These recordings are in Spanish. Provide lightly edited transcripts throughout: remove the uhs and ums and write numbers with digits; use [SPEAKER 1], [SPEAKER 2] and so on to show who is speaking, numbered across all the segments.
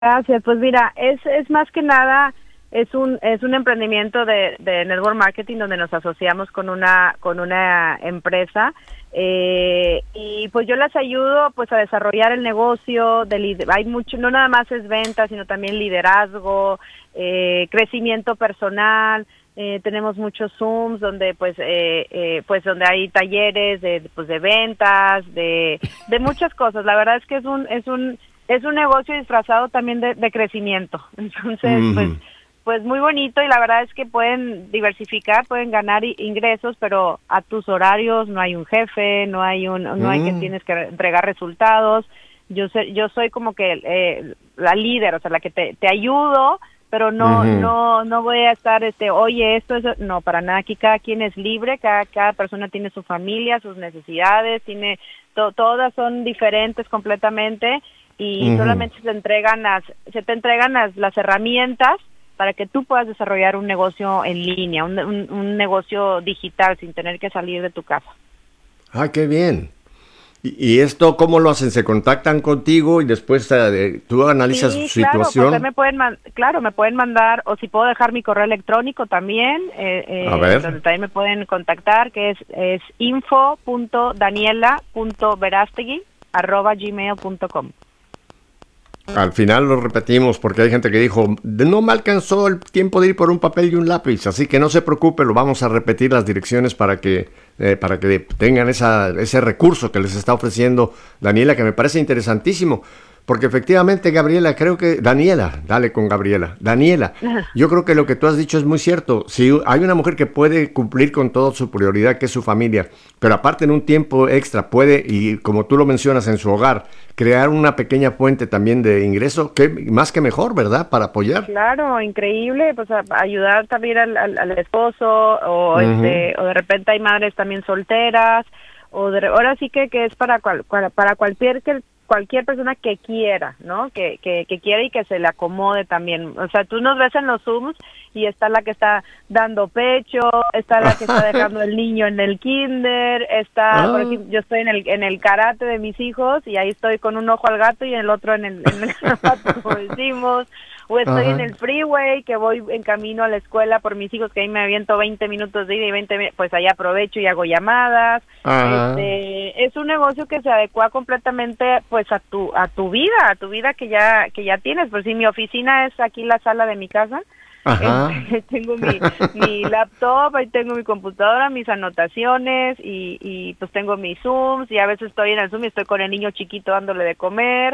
[SPEAKER 1] Gracias, pues mira, es más que nada, es un emprendimiento de network marketing donde nos asociamos con una empresa, y pues yo les ayudo pues a desarrollar el negocio, hay mucho, no nada más es venta, sino también liderazgo, crecimiento personal. Tenemos muchos Zooms donde pues donde hay talleres de ventas, de muchas cosas. La verdad es que es un negocio disfrazado también de crecimiento. Entonces, pues muy bonito, y la verdad es que pueden diversificar, pueden ganar ingresos, pero a tus horarios. No hay un jefe, no hay que tienes que entregar resultados. Yo soy como que la líder, o sea, la que te ayudo, pero no voy a estar oye, eso, no, para nada. Aquí cada quien es libre, cada persona tiene su familia, sus necesidades, todas son diferentes completamente, y solamente se te entregan las herramientas para que tú puedas desarrollar un negocio en línea, un negocio digital sin tener que salir de tu casa.
[SPEAKER 2] Ah, qué bien. ¿Y esto cómo lo hacen? ¿Se contactan contigo y después tú analizas su
[SPEAKER 1] Sí, claro, pues
[SPEAKER 2] situación?
[SPEAKER 1] me pueden mandar, o si puedo dejar mi correo electrónico también,
[SPEAKER 2] A ver.
[SPEAKER 1] donde también me pueden contactar, que es info.daniela.verastegui@gmail.com.
[SPEAKER 2] Al final lo repetimos porque hay gente que dijo, no me alcanzó el tiempo de ir por un papel y un lápiz, así que no se preocupe, lo vamos a repetir las direcciones para que tengan ese recurso que les está ofreciendo Daniela, que me parece interesantísimo. Porque efectivamente, Gabriela, dale con Gabriela. Daniela, yo creo que lo que tú has dicho es muy cierto. Si hay una mujer que puede cumplir con toda su prioridad, que es su familia, pero aparte en un tiempo extra puede, y como tú lo mencionas, en su hogar, crear una pequeña fuente también de ingreso, que más que mejor, ¿verdad? Para apoyar.
[SPEAKER 1] Claro, increíble, pues ayudar también al esposo, o de repente hay madres también solteras, ahora sí que es para cualquier persona que quiera, ¿no? Que quiera y que se le acomode también. O sea, tú nos ves en los Zooms y está la que está dando pecho, está la que está dejando el niño en el kinder, por aquí, yo estoy en el karate de mis hijos, y ahí estoy con un ojo al gato y el otro en el zapato, como decimos. O estoy en el freeway, que voy en camino a la escuela por mis hijos, que ahí me aviento 20 minutos de ida y 20 pues ahí aprovecho y hago llamadas. Es un negocio que se adecua completamente pues a tu vida que ya tienes. Pues sí, mi oficina es aquí la sala de mi casa. Tengo mi laptop, ahí tengo mi computadora, mis anotaciones, y pues tengo mis Zooms, y a veces estoy en el Zoom y estoy con el niño chiquito dándole de comer.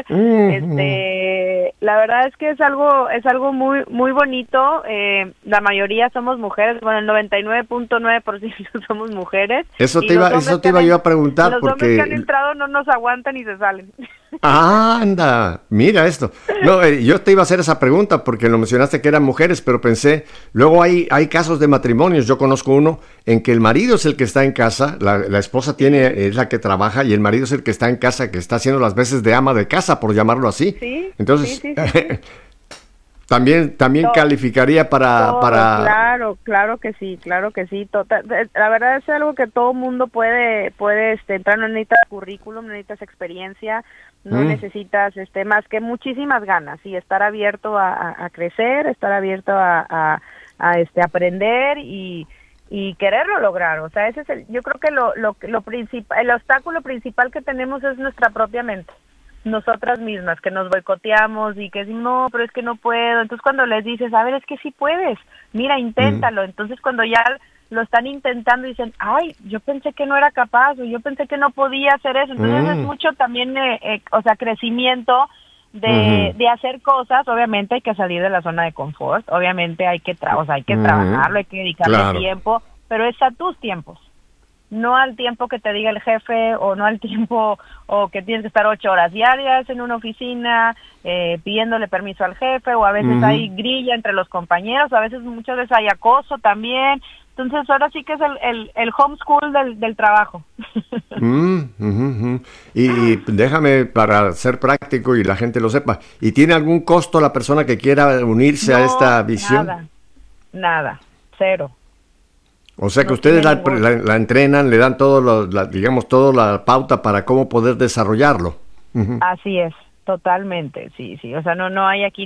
[SPEAKER 1] La verdad es que es algo muy muy bonito. La mayoría somos mujeres, bueno, el 99.9% somos mujeres.
[SPEAKER 2] Eso te iba yo a preguntar,
[SPEAKER 1] los
[SPEAKER 2] porque
[SPEAKER 1] hombres que han entrado no nos aguantan y se salen.
[SPEAKER 2] Anda, mira esto. No, yo te iba a hacer esa pregunta porque lo mencionaste que eran mujeres, pero pensé, luego hay casos de matrimonios. Yo conozco uno en que el marido es el que está en casa, la esposa es la que trabaja, y el marido es el que está en casa, que está haciendo las veces de ama de casa, por llamarlo así.
[SPEAKER 1] Sí.
[SPEAKER 2] Entonces,
[SPEAKER 1] Sí.
[SPEAKER 2] también calificaría para...
[SPEAKER 1] Claro que sí. La verdad es algo que todo mundo puede entrar. No necesitas currículum, no necesitas experiencia, no necesitas más que muchísimas ganas, y estar abierto a crecer, estar abierto a aprender y quererlo lograr. O sea, ese es yo creo que lo principal, el obstáculo principal que tenemos es nuestra propia mente. Nosotras mismas, que nos boicoteamos y que decimos, no, pero es que no puedo. Entonces cuando les dices, a ver, es que sí puedes, mira, inténtalo. Entonces cuando ya lo están intentando, dicen, ay, yo pensé que no era capaz, o yo pensé que no podía hacer eso. Entonces es mucho también, crecimiento de hacer cosas. Obviamente hay que salir de la zona de confort, obviamente hay que trabajarlo, hay que dedicarle tiempo, pero es a tus tiempos. No al tiempo que te diga el jefe, o no al tiempo, o que tienes que estar 8 horas diarias en una oficina pidiéndole permiso al jefe, o a veces hay grilla entre los compañeros, a veces muchas veces hay acoso también. Entonces ahora sí que es el homeschool del trabajo.
[SPEAKER 2] Y déjame, para ser práctico y la gente lo sepa, ¿y tiene algún costo la persona que quiera unirse a esta visión?
[SPEAKER 1] Nada, cero.
[SPEAKER 2] O sea que ustedes la entrenan, le dan digamos, toda la pauta para cómo poder desarrollarlo.
[SPEAKER 1] Así es, Totalmente, sí, sí. O sea, no hay aquí